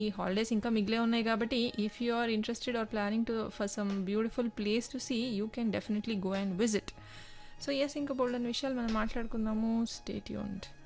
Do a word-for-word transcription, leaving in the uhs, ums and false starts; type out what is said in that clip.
ఈ హాలిడేస్ ఇంకా మిగిలే ఉన్నాయి కాబట్టి if you are interested are planning to for some beautiful place to see you can definitely go and visit. So yes, ఇంకా బోల్డన్ విషయాలు మనం మాట్లాడుకుందాము. Stay tuned.